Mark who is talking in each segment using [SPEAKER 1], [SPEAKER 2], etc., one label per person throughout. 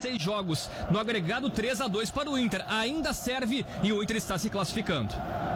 [SPEAKER 1] 6 jogos. No agregado, 3-2 para o Inter. Ainda serve e o Inter está se classificando.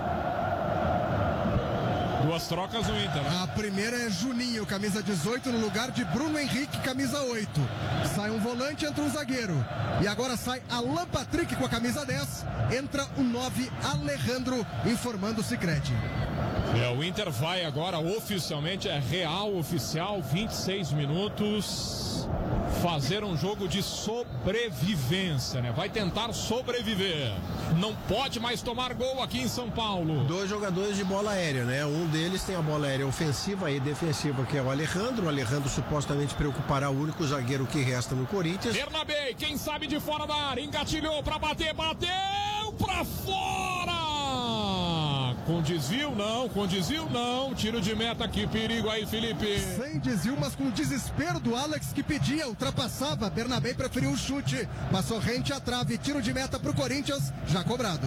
[SPEAKER 2] Duas trocas no Inter, né?
[SPEAKER 3] A primeira é Juninho, camisa 18, no lugar de Bruno Henrique, camisa 8. Sai um volante, entra um zagueiro. E agora sai Alan Patrick com a camisa 10. Entra o 9, Alejandro, informando o Sicredi.
[SPEAKER 2] O Inter vai agora oficialmente, é real oficial, 26 minutos, fazer um jogo de sobrevivência, né? Vai tentar sobreviver. Não pode mais tomar gol aqui em São Paulo.
[SPEAKER 4] 2 jogadores de bola aérea, né? Um deles tem a bola aérea ofensiva e defensiva, que é o Alejandro. O Alejandro supostamente preocupará o único zagueiro que resta no Corinthians.
[SPEAKER 2] Bernabé, quem sabe de fora da área, engatilhou pra bater, bateu pra fora! Com desvio não, tiro de meta, que perigo aí, Felipe.
[SPEAKER 3] Sem desvio, mas com o desespero do Alex, que pedia, ultrapassava. Bernabé preferiu o chute, passou rente à trave, tiro de meta pro Corinthians, já cobrado.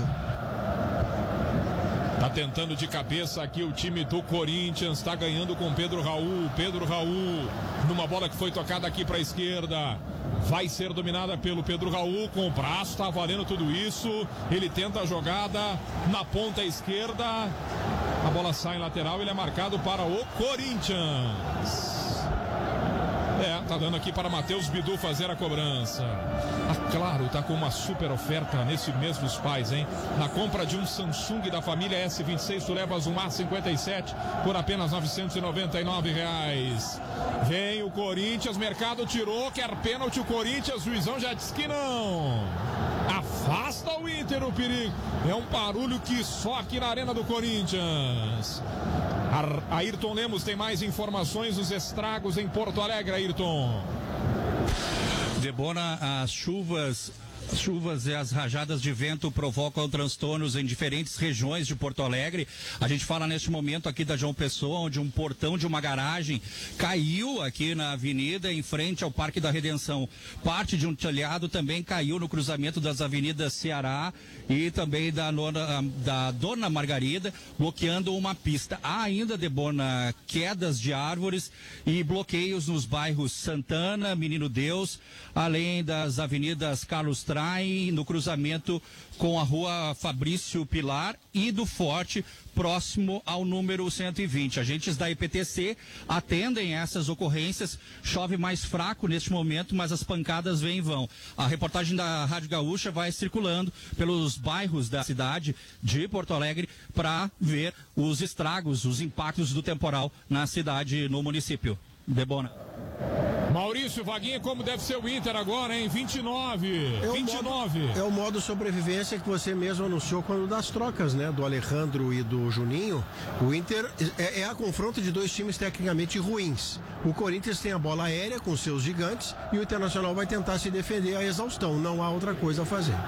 [SPEAKER 2] Tá tentando de cabeça aqui o time do Corinthians, tá ganhando com Pedro Raul, numa bola que foi tocada aqui pra esquerda, vai ser dominada pelo Pedro Raul, com o braço, tá valendo tudo isso, ele tenta a jogada na ponta esquerda, a bola sai em lateral, ele é marcado para o Corinthians. Tá dando aqui para Matheus Bidu fazer a cobrança. Claro, tá com uma super oferta nesse mês dos pais, hein? Na compra de um Samsung da família S26, tu levas um A57 por apenas R$999. Vem o Corinthians, mercado tirou, quer pênalti o Corinthians, o juizão já disse que não. Afasta o Inter, o perigo. É um barulho que só aqui na Arena do Corinthians. Ayrton Lemos tem mais informações dos estragos em Porto Alegre, Ayrton.
[SPEAKER 5] Debona, as chuvas e as rajadas de vento provocam transtornos em diferentes regiões de Porto Alegre. A gente fala neste momento aqui da João Pessoa, onde um portão de uma garagem caiu aqui na avenida, em frente ao Parque da Redenção. Parte de um telhado também caiu no cruzamento das avenidas Ceará e também da Dona Margarida, bloqueando uma pista. Há ainda, Debona, quedas de árvores e bloqueios nos bairros Santana, Menino Deus, além das avenidas Carlos Traem, no cruzamento com a rua Fabrício Pilar e do Forte, próximo ao número 120. Agentes da IPTC atendem essas ocorrências. Chove mais fraco neste momento, mas as pancadas vêm e vão. A reportagem da Rádio Gaúcha vai circulando pelos bairros da cidade de Porto Alegre para ver os estragos, os impactos do temporal na cidade, no município. Debona.
[SPEAKER 2] Maurício, Vaguinha, como deve ser o Inter agora, hein? 29.
[SPEAKER 4] É o modo sobrevivência que você mesmo anunciou quando das trocas, né? Do Alejandro e do Juninho. O Inter é a confronta de dois times tecnicamente ruins. O Corinthians tem a bola aérea com seus gigantes e o Internacional vai tentar se defender à exaustão. Não há outra coisa a fazer.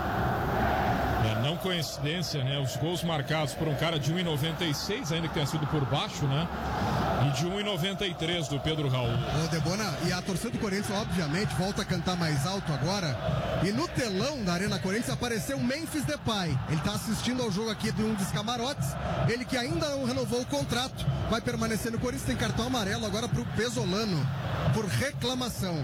[SPEAKER 2] Não coincidência, né? Os gols marcados por um cara de 1,96, ainda que tenha sido por baixo, né? E de 1,93 do Pedro Raul.
[SPEAKER 3] Ô, Debona, e a torcida do Corinthians, obviamente, volta a cantar mais alto agora. E no telão da Arena Corinthians apareceu o Memphis Depay. Ele tá assistindo ao jogo aqui de um dos camarotes. Ele que ainda não renovou o contrato, vai permanecer no Corinthians, tem cartão amarelo agora pro Pesolano, por reclamação.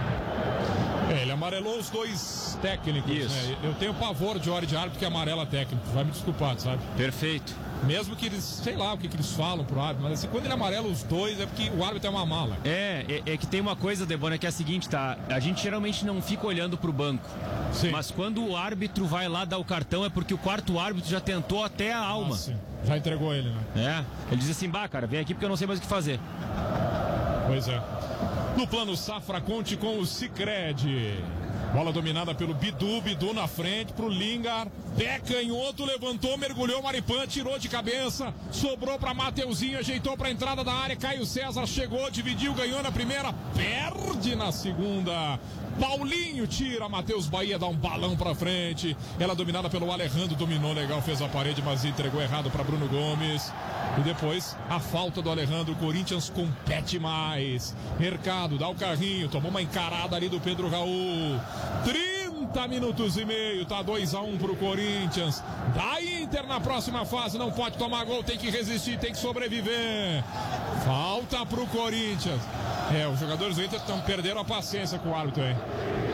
[SPEAKER 2] Ele amarelou os dois técnicos, né? Eu tenho pavor de hora de árbitro que amarela técnico, vai me desculpar, sabe?
[SPEAKER 6] Perfeito.
[SPEAKER 2] Mesmo que eles, sei lá o que eles falam pro árbitro, mas assim, quando ele amarela os dois é porque o árbitro é uma mala.
[SPEAKER 6] É que tem uma coisa, Debona, que é a seguinte, tá? A gente geralmente não fica olhando pro banco.
[SPEAKER 2] Sim.
[SPEAKER 6] Mas quando o árbitro vai lá dar o cartão é porque o quarto árbitro já tentou até a alma.
[SPEAKER 2] Sim. Já entregou ele, né?
[SPEAKER 6] Ele diz assim, cara, vem aqui porque eu não sei mais o que fazer.
[SPEAKER 2] Pois é. No plano Safra, conte com o Sicredi. Bola dominada pelo Bidu na frente pro Lingard, pé canhoto, levantou, mergulhou, Maripan, tirou de cabeça, sobrou pra Mateuzinho, ajeitou pra entrada da área, Caio César chegou, dividiu, ganhou na primeira, perde na segunda. Paulinho tira, Matheus Bahia dá um balão pra frente, ela dominada pelo Alejandro, dominou legal, fez a parede, mas entregou errado pra Bruno Gomes. E depois, a falta do Alejandro, o Corinthians compete mais. Mercado, dá o carrinho, tomou uma encarada ali do Pedro Raul. 30 minutos e meio, tá 2-1 pro Corinthians. Da Inter na próxima fase, não pode tomar gol, tem que resistir, tem que sobreviver. Falta pro Corinthians. Os jogadores do Inter perderam a paciência com o árbitro, hein?